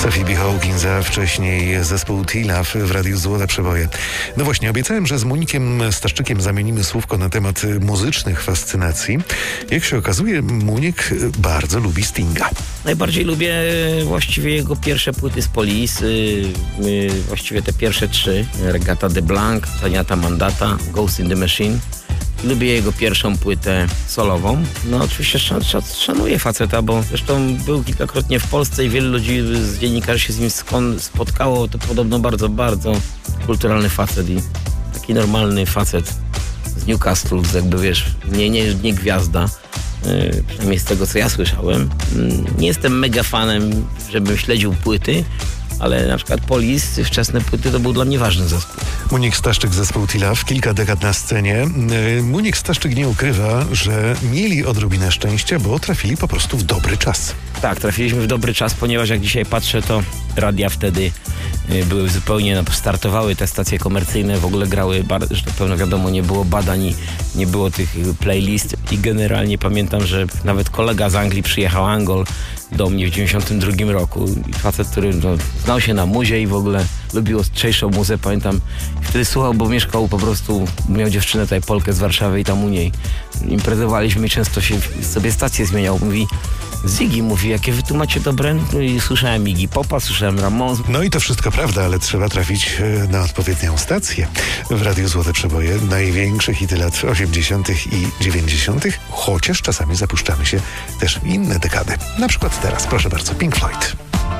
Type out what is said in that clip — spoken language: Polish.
Phoebe Hawkins, a wcześniej zespół T-Love w Radiu Złote Przeboje. No właśnie, obiecałem, że z Munikiem Staszczykiem zamienimy słówko na temat muzycznych fascynacji. Jak się okazuje, Munik bardzo lubi Stinga. Najbardziej lubię właściwie jego pierwsze płyty z Police, właściwie te pierwsze 3. Regatta de Blanc, Taniata Mandata, Ghost in the Machine. Lubię jego pierwszą płytę solową. No oczywiście szanuję faceta, bo zresztą był kilkakrotnie w Polsce i wielu ludzi z dziennikarzy się z nim spotkało. To podobno bardzo, bardzo kulturalny facet i taki normalny facet z Newcastle, jakby wiesz, nie gwiazda. Przynajmniej z tego, co ja słyszałem. Nie jestem mega fanem, żebym śledził płyty, ale na przykład Police, wczesne płyty, to był dla mnie ważny zespół. Munik Staszczyk, zespół T-Love, kilka dekad na scenie. Munik Staszczyk nie ukrywa, że mieli odrobinę szczęścia, bo trafili po prostu w dobry czas. Tak, trafiliśmy w dobry czas, ponieważ jak dzisiaj patrzę, to radia wtedy były zupełnie, startowały te stacje komercyjne, w ogóle grały, że tak pewno wiadomo, nie było badań, nie było tych playlist i generalnie pamiętam, że nawet kolega z Anglii przyjechał, Angol, do mnie w 92 roku. I facet, który znał się na muzie i w ogóle lubił ostrzejszą muzę, pamiętam. I wtedy słuchał, bo mieszkał po prostu, miał dziewczynę tutaj, Polkę z Warszawy i tam u niej imprezowaliśmy i często się sobie stację zmieniał. Mówi, Ziggy, mówi, jakie wy tu macie dobre? No i słyszałem Iggy Popa, słyszałem Ramones. No i to wszystko prawda, ale trzeba trafić na odpowiednią stację. W Radiu Złote Przeboje największe hity lat 80. i 90., chociaż czasami zapuszczamy się też w inne dekady. Na przykład teraz, proszę bardzo, Pink Floyd.